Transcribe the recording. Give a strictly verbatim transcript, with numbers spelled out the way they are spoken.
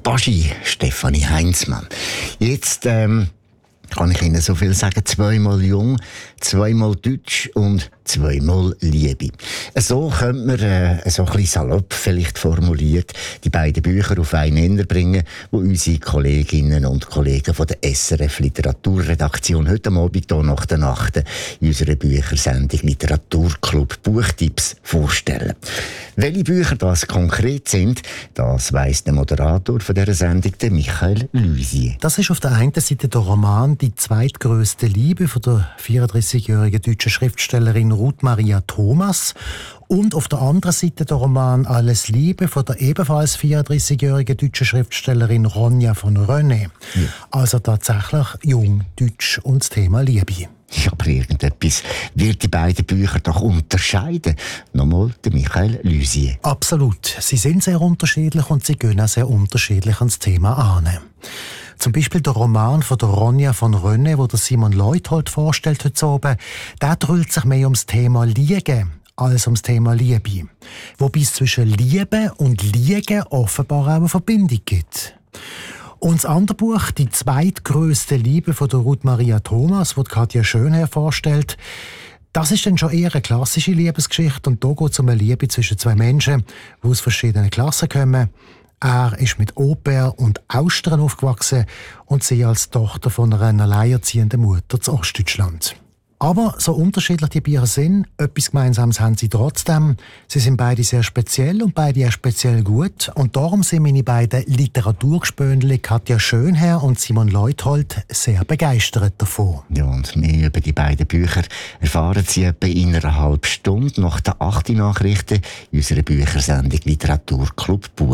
Baschi, Stefanie Heinzmann. Jetzt ähm, kann ich Ihnen so viel sagen, zweimal jung, zweimal deutsch und zweimal Liebe. So könnte man, äh, so ein bisschen salopp vielleicht formuliert, die beiden Bücher auf einen Nenner bringen, die unsere Kolleginnen und Kollegen von der S R F Literaturredaktion heute Abend hier nach der Nacht in unserer Büchersendung Literaturclub Buchtipps vorstellen. Welche Bücher das konkret sind, das weiss der Moderator von dieser Sendung, der Michael Luisier. Das ist auf der einen Seite der Roman «Die zweitgrößte Liebe» von der vierunddreißigjährigen deutschen Schriftstellerin Ruth Maria Thomas und auf der anderen Seite der Roman «Alles Liebe» von der ebenfalls vierunddreißigjährigen deutschen Schriftstellerin Ronja von Rönne. Ja. Also tatsächlich jung, deutsch und das Thema Liebe. Ja, aber irgendetwas wird die beiden Bücher doch unterscheiden. Nochmal der Michael Luisier. Absolut. Sie sind sehr unterschiedlich und sie gehen auch sehr unterschiedlich ans Thema an. Zum Beispiel der Roman von der Ronja von Rönne, wo der Simon Leuthold vorstellt heute oben, der dreht sich mehr ums Thema Liegen als ums Thema Liebe. Wobei es zwischen Liebe und Liegen offenbar auch eine Verbindung gibt. Und das andere Buch, «Die zweitgrößte Liebe» von der Ruth Maria Thomas, das Katja Schönherr vorstellt, das ist dann schon eher eine klassische Liebesgeschichte und da geht es um eine Liebe zwischen zwei Menschen, die aus verschiedenen Klassen kommen. Er ist mit Au-pair und Austern aufgewachsen und sie als Tochter von einer alleinerziehenden Mutter zu Ostdeutschland. Aber so unterschiedlich die Bücher sind, etwas Gemeinsames haben sie trotzdem. Sie sind beide sehr speziell und beide auch speziell gut. Und darum sind meine beiden Literaturgespöndli Katja Schönherr und Simon Leuthold sehr begeistert davon. Ja, und mehr über die beiden Bücher erfahren Sie etwa in einer halben Stunde nach den acht Nachrichten in unserer Büchersendung Literaturclub Buch.